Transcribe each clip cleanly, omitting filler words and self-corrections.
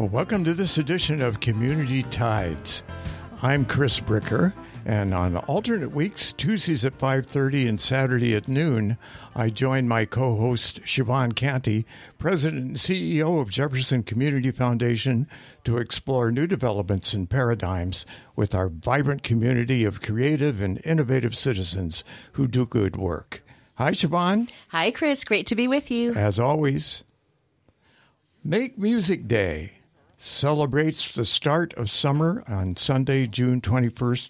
Well, welcome to this edition of Community Tides. I'm Chris Bricker, and on alternate weeks, Tuesdays at 5:30 and Saturday at noon, I join my co-host Siobhan Canty, President and CEO of Jefferson Community Foundation, to explore new developments and paradigms with our vibrant community of creative and innovative citizens who do good work. Hi, Siobhan. Hi, Chris. Great to be with you. As always, Make Music Day celebrates the start of summer on Sunday, June 21st,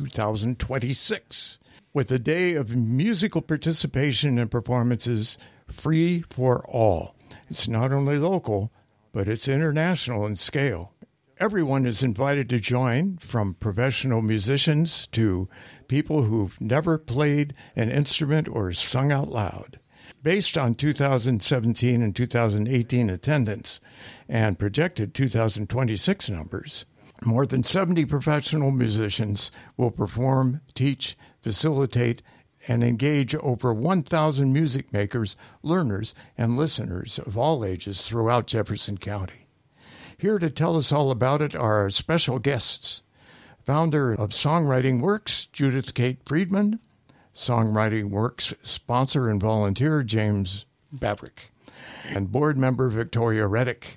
2026, with a day of musical participation and performances free for all. It's not only local, but it's international in scale. Everyone is invited to join, from professional musicians to people who've never played an instrument or sung out loud. Based on 2017 and 2018 attendance and projected 2026 numbers, more than 70 professional musicians will perform, teach, facilitate, and engage over 1,000 music makers, learners, and listeners of all ages throughout Jefferson County. Here to tell us all about it are our special guests: founder of Songwriting Works, Judith Kate Friedman; Songwriting Works sponsor and volunteer, James Babrick; and board member Victoria Reddick;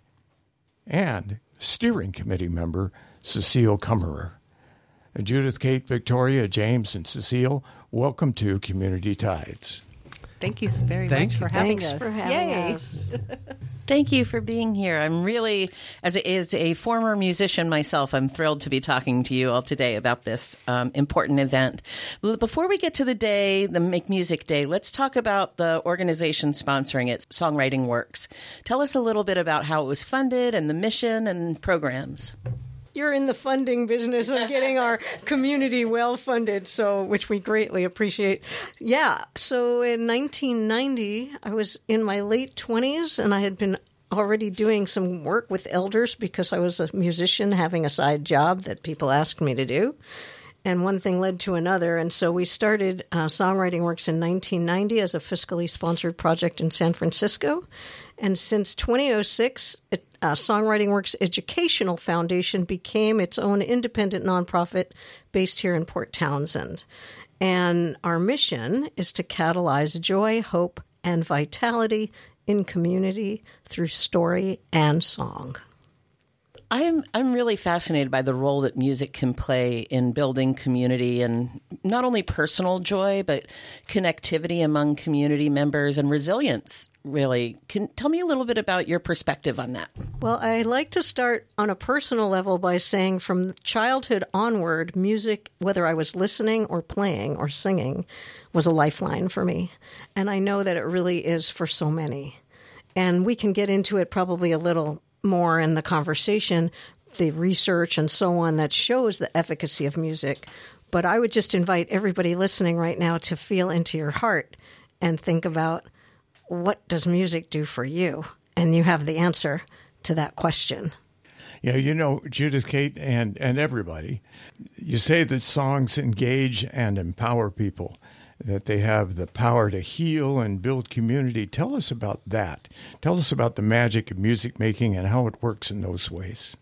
and steering committee member Cecile Kummerer. Judith, Kate, Victoria, James, and Cecile, welcome to Community Tides. Thank you very much for having us. Thanks for having us. Thank you for being here. I'm really, as a former musician myself, I'm thrilled to be talking to you all today about this important event. Before we get to the day, the Make Music Day, let's talk about the organization sponsoring it, Songwriting Works. Tell us a little bit about how it was funded and the mission and programs. You're in the funding business of getting our community well-funded, which we greatly appreciate. Yeah, so in 1990, I was in my late 20s, and I had been already doing some work with elders because I was a musician having a side job that people asked me to do. And one thing led to another, and so we started Songwriting Works in 1990 as a fiscally sponsored project in San Francisco. And since 2006, Songwriting Works Educational Foundation became its own independent nonprofit based here in Port Townsend. And our mission is to catalyze joy, hope, and vitality in community through story and song. I'm really fascinated by the role that music can play in building community and not only personal joy, but connectivity among community members and resilience, really. Tell me a little bit about your perspective on that. Well, I like to start on a personal level by saying from childhood onward, music, whether I was listening or playing or singing, was a lifeline for me. And I know that it really is for so many. And we can get into it probably a little more in the conversation, the research and so on that shows the efficacy of music. But I would just invite everybody listening right now to feel into your heart and think about, what does music do for you? And you have the answer to that question. Yeah, you know, Judith, Kate, and everybody, you say that songs engage and empower people, that they have the power to heal and build community. Tell us about that. Tell us about the magic of music making and how it works in those ways.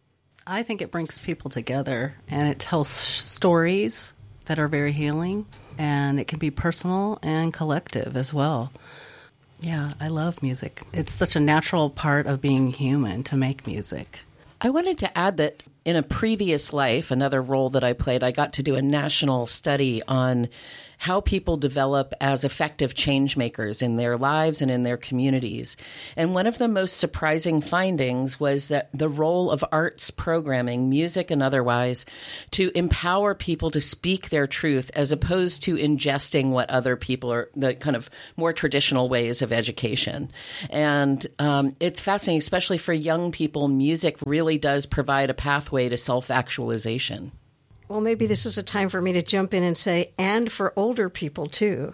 I think it brings people together, and it tells stories that are very healing, and it can be personal and collective as well. Yeah, I love music. It's such a natural part of being human to make music. I wanted to add that in a previous life, another role that I played, I got to do a national study on how people develop as effective change makers in their lives and in their communities. And one of the most surprising findings was that the role of arts programming, music and otherwise, to empower people to speak their truth as opposed to ingesting what other people are, the kind of more traditional ways of education. And it's fascinating, especially for young people. Music really does provide a pathway to self-actualization. Well, maybe this is a time for me to jump in and say, and for older people, too.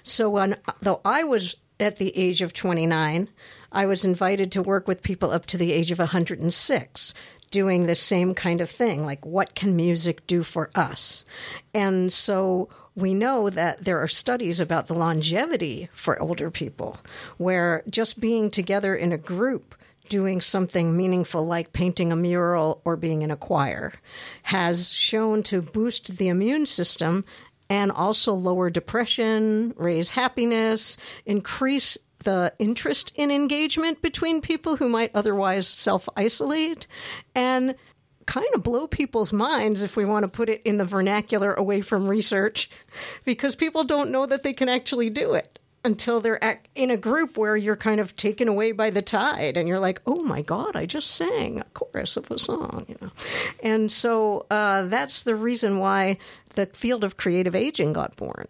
So though I was at the age of 29, I was invited to work with people up to the age of 106, doing the same kind of thing, like what can music do for us? And so we know that there are studies about the longevity for older people, where just being together in a group doing something meaningful like painting a mural or being in a choir has shown to boost the immune system and also lower depression, raise happiness, increase the interest in engagement between people who might otherwise self-isolate, and kind of blow people's minds, if we want to put it in the vernacular away from research, because people don't know that they can actually do it until they're in a group where you're kind of taken away by the tide and you're like, oh my God, I just sang a chorus of a song, you know. And so that's the reason why the field of creative aging got born.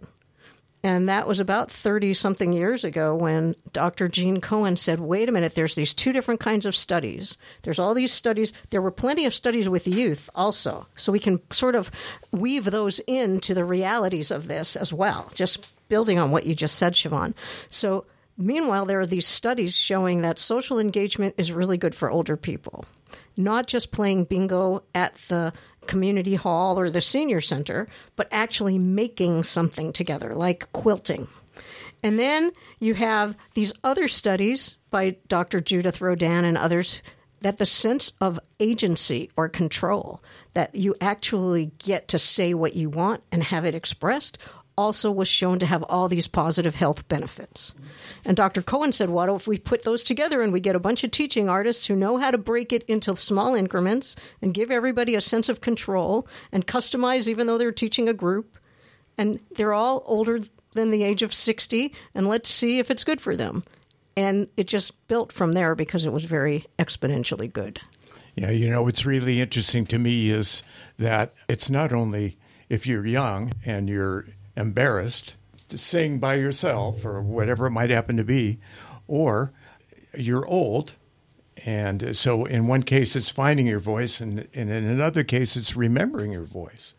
And that was about 30-something years ago when Dr. Gene Cohen said, wait a minute, there's these two different kinds of studies. There's all these studies. There were plenty of studies with youth also. So we can sort of weave those into the realities of this as well, just building on what you just said, Siobhan. So meanwhile, there are these studies showing that social engagement is really good for older people. Not just playing bingo at the community hall or the senior center, but actually making something together, like quilting. And then you have these other studies by Dr. Judith Rodin and others that the sense of agency or control, that you actually get to say what you want and have it expressed, also was shown to have all these positive health benefits. And Dr. Cohen said, what if we put those together and we get a bunch of teaching artists who know how to break it into small increments and give everybody a sense of control and customize even though they're teaching a group, and they're all older than the age of 60, and let's see if it's good for them. And it just built from there because it was very exponentially good. Yeah, you know, what's really interesting to me is that it's not only if you're young and you're embarrassed to sing by yourself or whatever it might happen to be, or you're old. And so in one case, it's finding your voice, and in another case, it's remembering your voice.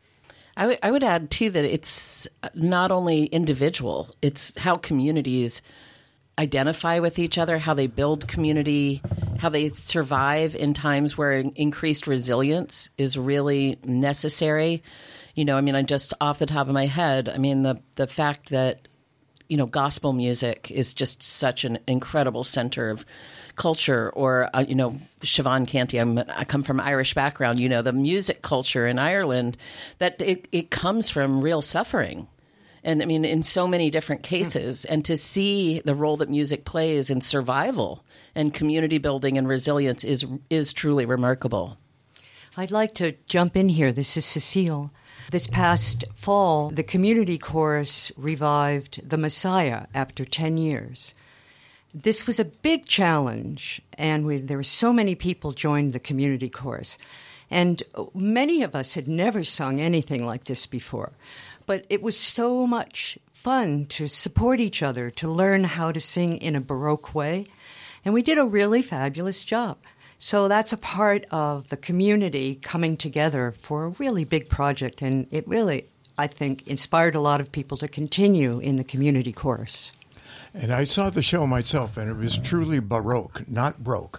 I would add, too, that it's not only individual, it's how communities identify with each other, how they build community, how they survive in times where increased resilience is really necessary. You know, I mean, I just off the top of my head, I mean, the fact that, you know, gospel music is just such an incredible center of culture, or, you know, Siobhan Canty, I come from Irish background, you know, the music culture in Ireland, that it comes from real suffering. And I mean, in so many different cases, and to see the role that music plays in survival and community building and resilience is truly remarkable. I'd like to jump in here. This is Cecile. This past fall, the community chorus revived The Messiah after 10 years. This was a big challenge, and there were so many people joined the community chorus. And many of us had never sung anything like this before. But it was so much fun to support each other, to learn how to sing in a Baroque way. And we did a really fabulous job. So that's a part of the community coming together for a really big project. And it really, I think, inspired a lot of people to continue in the community chorus. And I saw the show myself, and it was truly Baroque, not broke.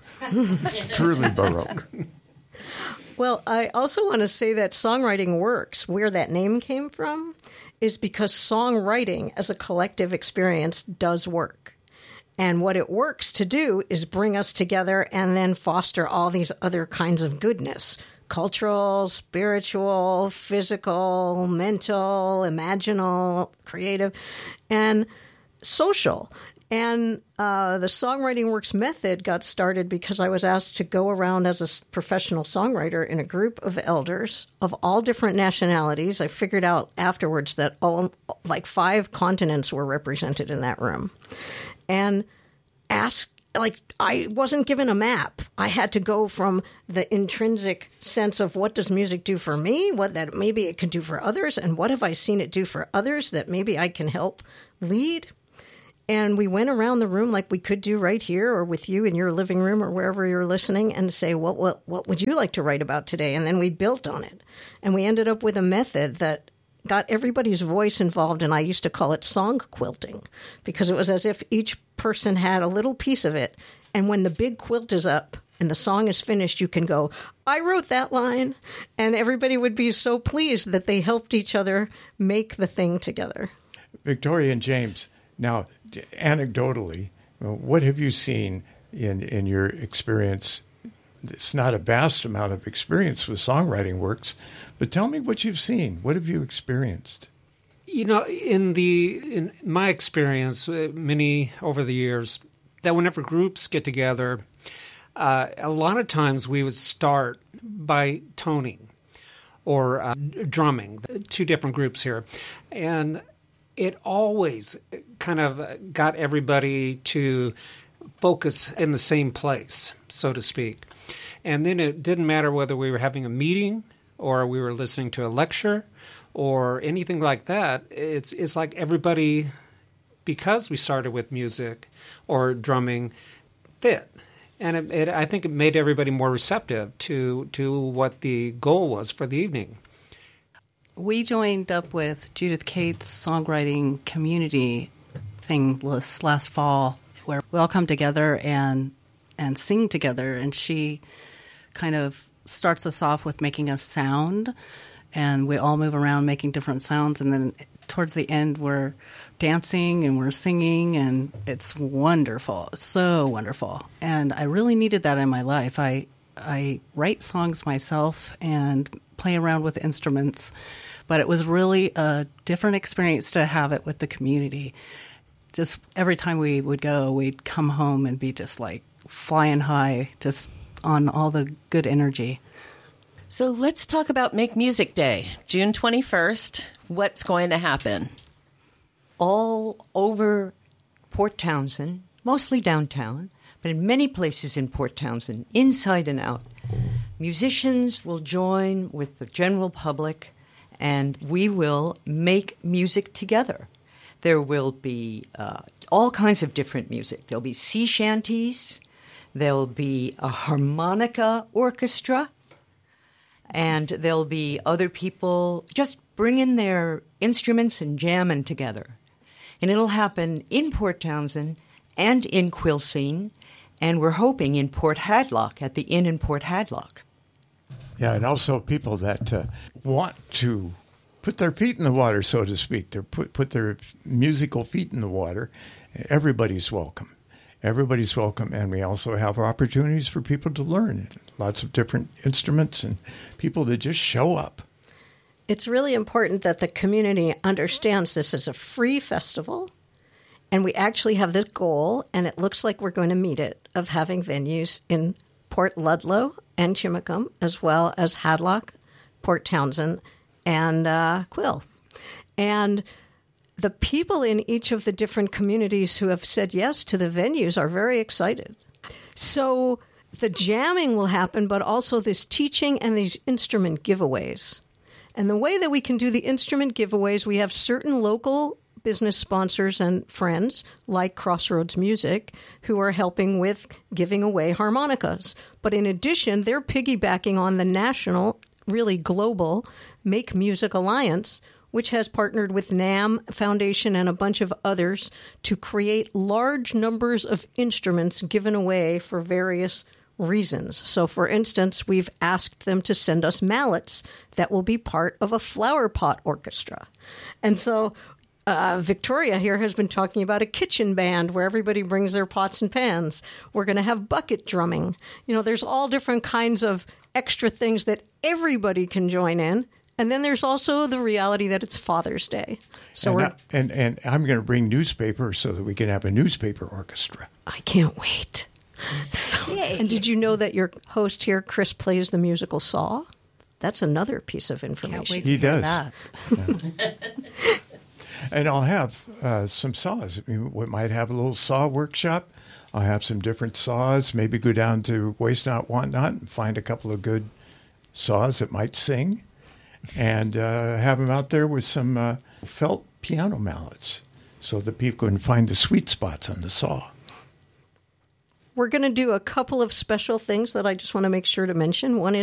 Truly Baroque. Well, I also want to say that Songwriting Works, where that name came from, is because songwriting as a collective experience does work. And what it works to do is bring us together and then foster all these other kinds of goodness: cultural, spiritual, physical, mental, imaginal, creative, and social. And the Songwriting Works method got started because I was asked to go around as a professional songwriter in a group of elders of all different nationalities. I figured out afterwards that like 5 continents were represented in that room. And I wasn't given a map. I had to go from the intrinsic sense of what does music do for me, what that maybe it can do for others, and what have I seen it do for others that maybe I can help lead. And we went around the room like we could do right here or with you in your living room or wherever you're listening and say, what would you like to write about today? And then we built on it. And we ended up with a method that got everybody's voice involved, and I used to call it song quilting because it was as if each person had a little piece of it. And when the big quilt is up and the song is finished, you can go, I wrote that line. And everybody would be so pleased that they helped each other make the thing together. Victoria and James, now, anecdotally, what have you seen in your experience. It's not a vast amount of experience with songwriting works, but tell me what you've seen. What have you experienced? In my experience, many over the years, that whenever groups get together, a lot of times we would start by toning or drumming, two different groups here. And it always kind of got everybody to focus in the same place, so to speak. And then it didn't matter whether we were having a meeting or we were listening to a lecture or anything like that. It's like everybody, because we started with music or drumming, fit. And I think it made everybody more receptive to what the goal was for the evening. We joined up with Judith Cates' songwriting community thing last fall, where we all come together and sing together. And she kind of starts us off with making a sound, and we all move around making different sounds. And then towards the end, we're dancing and we're singing, and it's wonderful. It's so wonderful. And I really needed that in my life. I write songs myself and play around with instruments, but it was really a different experience to have it with the community. Just every time we would go, we'd come home and be just like flying high, just on all the good energy. So let's talk about Make Music Day, June 21st. What's going to happen? All over Port Townsend, mostly downtown, but in many places in Port Townsend, inside and out, musicians will join with the general public, and we will make music together. There will be all kinds of different music. There'll be sea shanties, there'll be a harmonica orchestra, and there'll be other people just bringing their instruments and jamming together. And it'll happen in Port Townsend and in Quilcene, and we're hoping in Port Hadlock, at the Inn in Port Hadlock. Yeah, and also people that want to put their feet in the water, so to speak. They put their musical feet in the water. Everybody's welcome. Everybody's welcome, and we also have opportunities for people to learn lots of different instruments and people that just show up. It's really important that the community understands this is a free festival, and we actually have this goal, and it looks like we're going to meet it, of having venues in Port Ludlow and Chimacum, as well as Hadlock, Port Townsend, and Quill. And the people in each of the different communities who have said yes to the venues are very excited. So the jamming will happen, but also this teaching and these instrument giveaways. And the way that we can do the instrument giveaways, we have certain local business sponsors and friends like Crossroads Music who are helping with giving away harmonicas. But in addition, they're piggybacking on the national, really global, Make Music Alliance, which has partnered with NAMM Foundation and a bunch of others to create large numbers of instruments given away for various reasons. So, for instance, we've asked them to send us mallets that will be part of a flower pot orchestra. And so Victoria here has been talking about a kitchen band where everybody brings their pots and pans. We're going to have bucket drumming. There's all different kinds of extra things that everybody can join in. And then there's also the reality that it's Father's Day. So and I'm going to bring newspaper so that we can have a newspaper orchestra. I can't wait. And did you know that your host here, Chris, plays the musical Saw? That's another piece of information. He does. That. Yeah. And I'll have some saws. We might have a little saw workshop. I'll have some different saws. Maybe go down to Waste Not, Want Not and find a couple of good saws that might sing. And have them out there with some felt piano mallets so that people can find the sweet spots on the saw. We're going to do a couple of special things that I just want to make sure to mention. One